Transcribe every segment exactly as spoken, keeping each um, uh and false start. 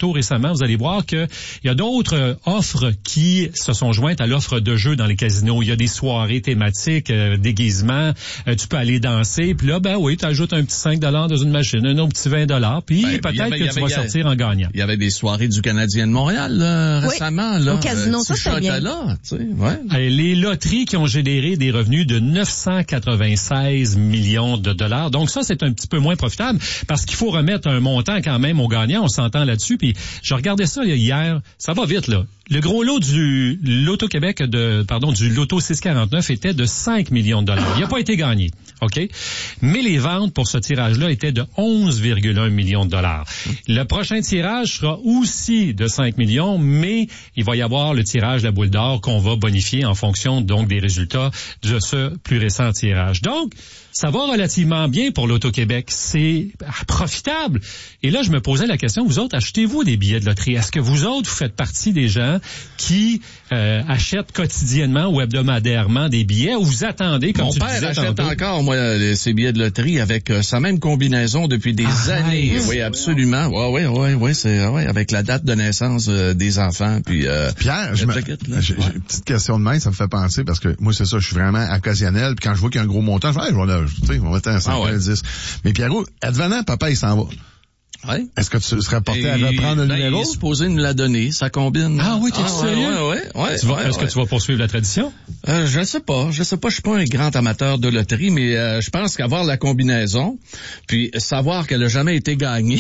loto récemment, vous allez voir que il y a d'autres offres qui se sont jointes à l'offre de jeux dans les casinos. Il y a des soirées thématiques, euh, déguisements, euh, tu peux aller danser, puis là, ben oui, tu ajoutes un petit cinq dollars dans une machine, un autre petit vingt dollars, puis ben, peut-être avait, que tu avait, vas sortir en gagnant. Il y avait des soirées du Canadien de Montréal là, oui, récemment. Là, au casino, euh, ça, c'est bien. Là, tu sais, ouais. Et les loteries qui ont généré des revenus de neuf cent quatre-vingt-seize millions de dollars. Donc ça, c'est un petit peu moins profitable parce qu'il faut remettre un montant quand même aux gagnants. On s'entend là-dessus. Puis je regardais ça là, hier. Ça va vite, là. Le gros lot du Loto-Québec, de, pardon, du Loto six cent quarante-neuf était de cinq millions de dollars. Il n'a pas été gagné, OK? Mais les ventes pour ce tirage-là étaient de onze virgule un millions de dollars. Le prochain tirage sera aussi de cinq millions, mais il va y avoir le tirage de la boule d'or qu'on va bonifier en fonction, donc, des résultats de ce plus récent tirage. Donc, ça va relativement bien pour l'Auto-Québec. C'est profitable. Et là, je me posais la question, vous autres, achetez-vous des billets de loterie? Est-ce que vous autres, vous faites partie des gens qui euh, achètent quotidiennement ou hebdomadairement des billets ou vous attendez, comme Mon tu père disais achète tantôt? encore, moi, les, ces billets de loterie avec euh, sa même combinaison depuis des ah, années. Oui, oui, absolument. Oui, oui, oui, oui, c'est ouais, avec la date de naissance euh, des enfants. Puis euh, Pierre, je me, j'ai, j'ai une petite question de main, ça me fait penser, parce que moi, c'est ça, je suis vraiment occasionnel, puis quand je vois qu'il y a un gros montant, je fais, hey, je vais, tu sais, on va mettre un cinq, un dix. Mais Pierrot, advenant, papa, il s'en va. Ouais. Est-ce que tu serais porté Et à reprendre le ben, numéro? Il est supposé nous la donner, ça combine. Ah oui, t'es ah, sérieux? Ouais, ouais, ouais, tu vas, ouais, est-ce ouais. que tu vas poursuivre la tradition? Euh, je ne sais pas, je sais pas, je suis pas un grand amateur de loterie, mais euh, je pense qu'avoir la combinaison, puis savoir qu'elle a jamais été gagnée,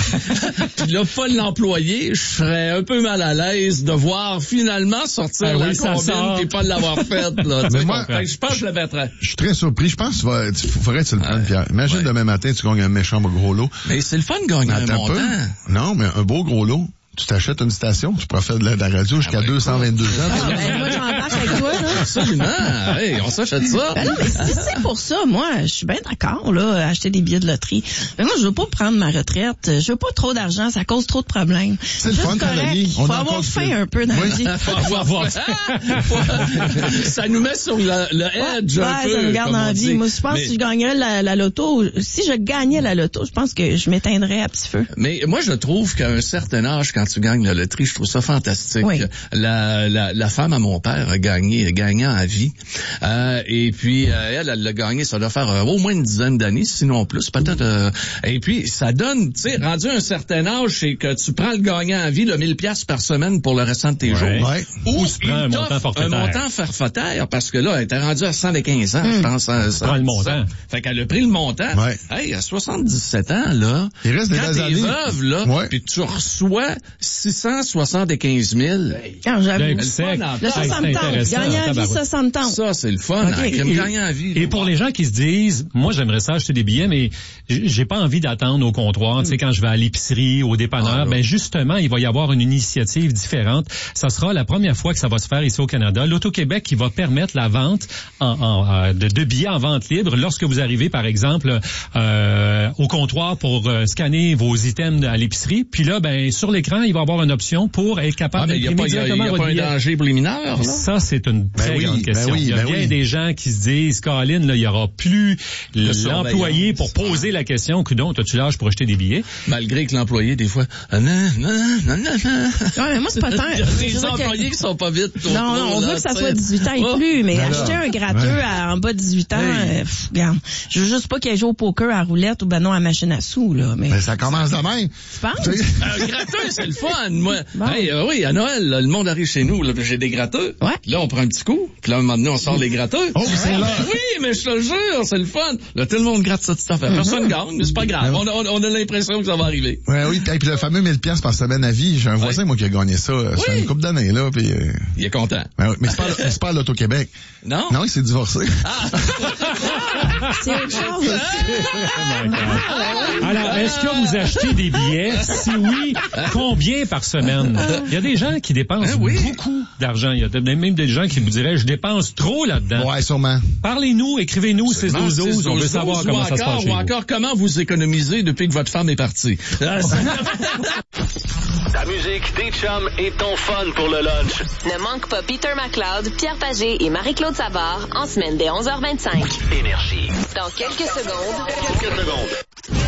puis là, pas l'employer, je serais un peu mal à l'aise de voir finalement sortir ah, la oui, combine et pas l'avoir faite. Là, mais moi, je pense que je le mettrais. Je suis très surpris, je pense qu'il faudrait que tu le prennes, Pierre. Imagine ouais. demain matin, tu gagnes un méchant gros lot. Mais c'est le fun de gagner un montant. Non, mais un beau gros lot. Tu t'achètes une station, tu pourras faire de la, de la radio jusqu'à ah ben, deux cent vingt-deux ans. Ah, ben, moi, j'embarque avec toi, là. Absolument. Hey, on s'achète ça. Ben non, mais si c'est pour ça, moi, je suis bien d'accord, là, acheter des billets de loterie. Mais moi, je veux pas prendre ma retraite. Je veux pas trop d'argent, ça cause trop de problèmes. C'est le fun, correct. Il faut avoir faim un peu dans oui. la vie. Faut avoir ça nous met sur le, le edge ouais, un ouais, peu. Ça nous garde en vie. Moi, je pense mais... que si je gagnerais la, la loto, si je gagnais la loto, je pense que je m'éteindrais à petit feu. Mais moi, je trouve qu'à un certain âge, quand tu gagnes la loterie, je trouve ça fantastique. Oui. La, la, la femme à mon père a gagné, gagnant à vie. Euh, et puis, euh, elle, elle l'a gagné, ça doit faire euh, au moins une dizaine d'années, sinon plus, peut-être. Euh, et puis, ça donne, tu sais, rendu à un certain âge, c'est que tu prends le gagnant à vie, le mille piastres par semaine pour le restant de tes ouais. jours. Ouais. Ou, Ou tu prends un montant forfaitaire. Un montant forfaitaire, parce que là, elle était rendue à cent quinze ans, mmh. je pense. Tu prends le montant. Fait qu'elle a pris le montant. Ouais. Hey, à soixante-dix-sept ans, là, il reste des quand t'es années. veuve, là, ouais. puis tu reçois six cent soixante-quinze mille. Quand j'avoue. Le sec. Là, ça, ça me tente. Gagner à vie, ça, ça me tente. Ça, c'est le fun. Okay. Et, gagner à vie. Et pour les gens qui se disent, moi, j'aimerais ça acheter des billets, mais j'ai pas envie d'attendre au comptoir. Mm. Tu sais, quand je vais à l'épicerie, au dépanneur, ah, ben, justement, il va y avoir une initiative différente. Ça sera la première fois que ça va se faire ici au Canada. L'Auto-Québec qui va permettre la vente en, en, de, de billets en vente libre lorsque vous arrivez, par exemple, euh, au comptoir pour euh, scanner vos items à l'épicerie. Puis là, ben, sur l'écran, il va y avoir une option pour être capable ah, d'imprimer directement votre billet. Il n'y a pas un danger pour les mineurs, là? Ça, c'est une très ben oui, grande question. Ben oui, il y a ben bien oui. des gens qui se disent, Caroline, là, il y aura plus l'employé pour poser la question, coudonc, as-tu l'âge pour acheter des billets? Malgré que l'employé, des fois, non, non, non, non, non. Ouais, mais moi, c'est pas tant. Il y a des employés qui sont pas vite. Non, non, on veut que ça soit dix-huit ans et plus, mais acheter un gratteux à, en bas de dix-huit ans, euh, pff, regarde, je veux juste pas qu'il joue au poker à roulette ou ben non à machine à sous, là. Mais, mais ça commence demain. Tu penses? Un gratteux, c'est le fun, moi. Bon. Hey, euh, oui, à Noël, là, le monde arrive chez nous, là, j'ai des gratteux. Ouais. Là, on prend un petit coup, puis là, à un moment donné, on sort les gratteux. Oh, c'est là. Oui, mais je te le jure, c'est le fun. Là, tout le monde gratte cette affaire. Personne gagne, mais c'est pas grave. On a, on a l'impression que ça va arriver. Ouais, oui, puis le fameux mille piastres par semaine à vie, j'ai un voisin, ouais. moi, qui a gagné ça. Oui. C'est une couple d'années, là, puis euh... il est content. Ouais, mais c'est pas, c'est pas à l'Auto-Québec. Non? Non, il s'est divorcé. Ah. C'est autre chose. Alors, est-ce que vous achetez des billets? Si oui, combien par semaine? Il y a des gens qui dépensent oui. beaucoup d'argent. Il y a même des gens qui vous diraient, je dépense trop là-dedans. Ouais, sûrement. Parlez-nous, écrivez-nous, six douze douze. On veut savoir comment ça se passe chez vous. Ou encore, comment vous économisez depuis que votre femme est partie. Ta musique, tes chums et ton fun pour le lunch. Ne manque pas Peter McLeod, Pierre Pagé et Marie-Claude Savard en semaine dès onze heures vingt-cinq. Énergie. Dans quelques secondes. Quelques secondes.